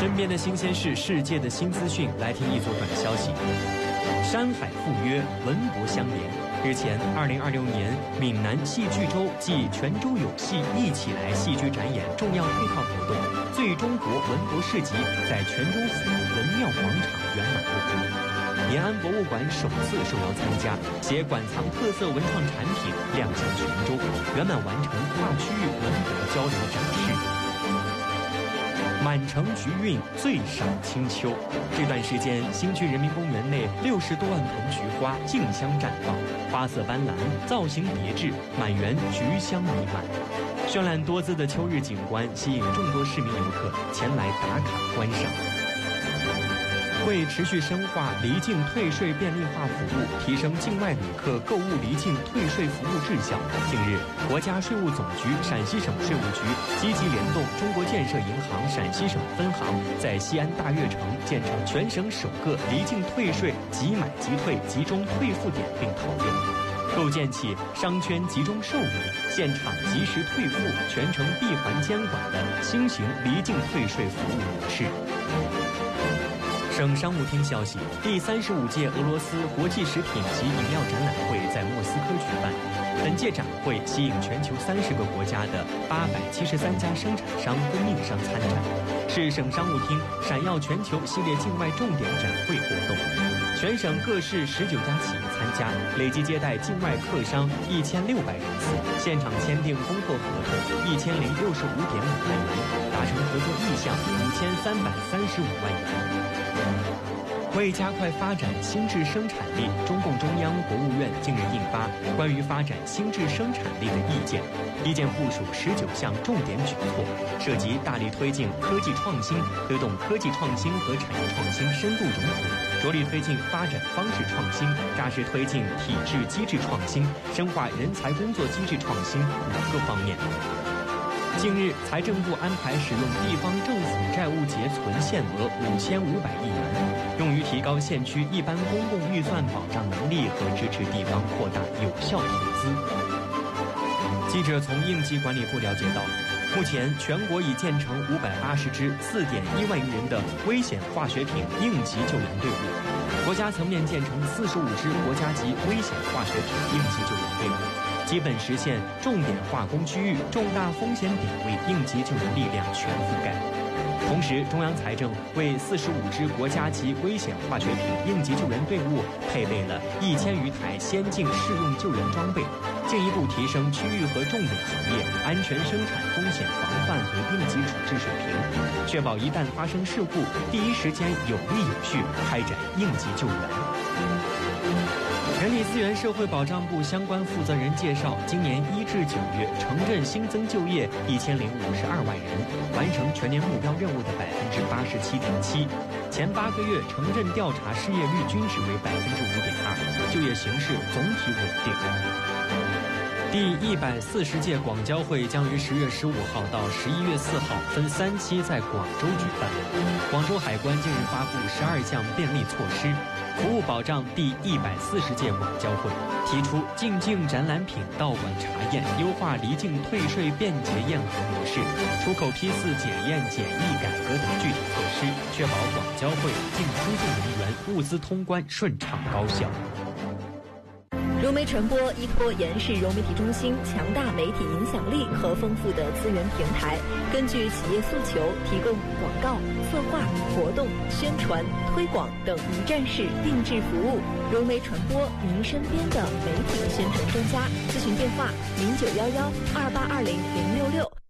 身边的新鲜事，世界的新资讯，来听一组短消息。山海赴约，文博相连。日前，2026年闽南戏剧周暨泉州有戏一起来戏剧展演重要配套活动“最中国文博市集”在泉州府文庙广场圆满落幕。延安博物馆首次受邀参加，携馆藏特色文创产品亮相泉州，圆满完成跨区域文博交流展示。满城菊韵，最赏清秋。这段时间，新区人民公园内60多万盆菊花竞相绽放，花色斑斓，造型别致，满园菊香弥漫。绚烂多姿的秋日景观吸引众多市民游客前来打卡观赏。为持续深化离境退税便利化服务，提升境外旅客购物离境退税服务质效，近日，国家税务总局陕西省税务局积极联动中国建设银行陕西省分行，在西安大悦城建成全省首个离境退税即买即退、集中退付点并投用，构建起商圈集中受理、现场及时退付、全程闭环监管的新型离境退税服务模式。省商务厅消息，第35届俄罗斯国际食品及饮料展览会在莫斯科举办。本届展会吸引全球30个国家的873家生产商、供应商参展，是省商务厅闪耀全球系列境外重点展会活动。全省各市19家企业参加，累计接待境外客商1600人次，现场签订工作合同1065.5万元，达成合作意向5335万元。为加快发展新质生产力，中共中央、国务院近日印发《关于发展新质生产力的意见》，意见部署19项重点举措，涉及大力推进科技创新，推动科技创新和产业创新深度融合，着力推进发展方式创新，扎实推进体制机制创新，深化人才工作机制创新5个方面。近日，财政部安排使用地方政府债务结存限额5500亿元，用于提高县区一般公共预算保障能力和支持地方扩大有效投资。记者从应急管理部了解到，目前全国已建成580支4.1万余人的危险化学品应急救援队伍，国家层面建成45支国家级危险化学品应急救援队伍，基本实现重点化工区域、重大风险点位应急救援力量全覆盖。同时，中央财政为45支国家级危险化学品应急救援队伍配备了1000余台先进适用救援装备，进一步提升区域和重点行业安全生产风险防范和应急处置水平，确保一旦发生事故，第一时间有力有序开展应急救援。人力资源社会保障部相关负责人介绍，今年1至9月，城镇新增就业1052万人，完成全年目标任务的87.7%。前8个月，城镇调查失业率均值为5.2%，就业形势总体稳定。第140届广交会将于10月15号到11月4号分3期在广州举办。广州海关近日发布12项便利措施，服务保障第140届广交会，提出进境展览品到馆查验，优化离境退税便捷验核模式，出口批次检验检疫改革等具体措施，确保广交会进出境人员物资通关顺畅高效。 融媒传播依托延世融媒体中心强大媒体影响力和丰富的资源平台，根据企业诉求，提供广告、策划、活动、宣传、推广等一站式定制服务。融媒传播，您身边的媒体宣传专家。咨询电话：091128200666。